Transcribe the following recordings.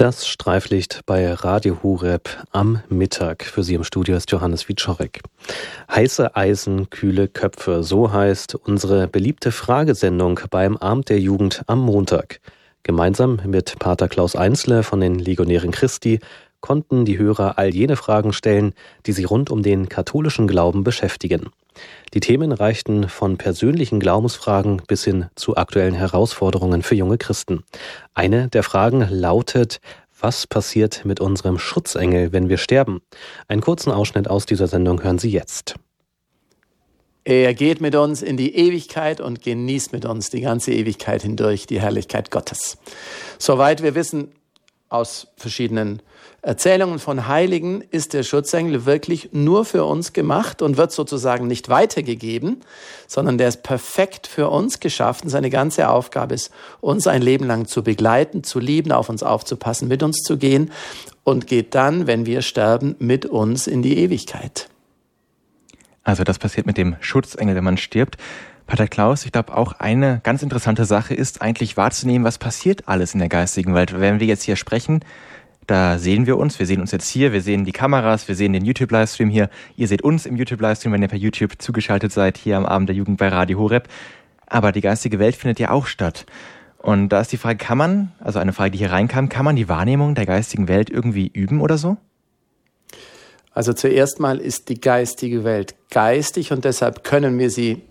Das Streiflicht bei Radio Horeb am Mittag. Für Sie im Studio ist Johannes Wieczorek. Heiße Eisen, kühle Köpfe, so heißt unsere beliebte Fragesendung beim Abend der Jugend am Montag. Gemeinsam mit Pater Klaus Einzle von den Legionären Christi konnten die Hörer all jene Fragen stellen, die sie rund um den katholischen Glauben beschäftigen. Die Themen reichten von persönlichen Glaubensfragen bis hin zu aktuellen Herausforderungen für junge Christen. Eine der Fragen lautet: Was passiert mit unserem Schutzengel, wenn wir sterben? Einen kurzen Ausschnitt aus dieser Sendung hören Sie jetzt. Er geht mit uns in die Ewigkeit und genießt mit uns die ganze Ewigkeit hindurch die Herrlichkeit Gottes. Soweit wir wissen aus verschiedenen Erzählungen von Heiligen, ist der Schutzengel wirklich nur für uns gemacht und wird sozusagen nicht weitergegeben, sondern der ist perfekt für uns geschaffen. Seine ganze Aufgabe ist, uns ein Leben lang zu begleiten, zu lieben, auf uns aufzupassen, mit uns zu gehen und geht dann, wenn wir sterben, mit uns in die Ewigkeit. Also das passiert mit dem Schutzengel, wenn man stirbt. Pater Klaus, ich glaube auch eine ganz interessante Sache ist eigentlich wahrzunehmen, was passiert alles in der geistigen Welt. Wenn wir jetzt hier sprechen, da sehen wir uns jetzt hier, wir sehen die Kameras, wir sehen den YouTube-Livestream hier. Ihr seht uns im YouTube-Livestream, wenn ihr per YouTube zugeschaltet seid, hier am Abend der Jugend bei Radio Horeb. Aber die geistige Welt findet ja auch statt. Und da ist die Frage, eine Frage, die hier reinkam, kann man die Wahrnehmung der geistigen Welt irgendwie üben oder so? Also zuerst mal ist die geistige Welt geistig und deshalb können wir sie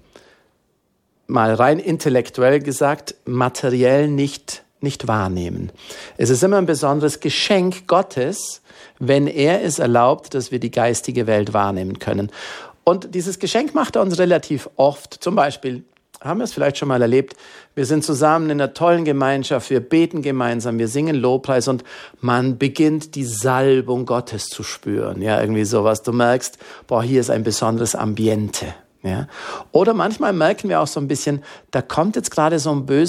mal rein intellektuell gesagt, materiell nicht wahrnehmen. Es ist immer ein besonderes Geschenk Gottes, wenn er es erlaubt, dass wir die geistige Welt wahrnehmen können. Und dieses Geschenk macht er uns relativ oft. Zum Beispiel haben wir es vielleicht schon mal erlebt, wir sind zusammen in einer tollen Gemeinschaft, wir beten gemeinsam, wir singen Lobpreis und man beginnt die Salbung Gottes zu spüren. Ja, irgendwie sowas. Du merkst, hier ist ein besonderes Ambiente. Ja. Oder manchmal merken wir auch so ein bisschen, da kommt jetzt gerade so ein böses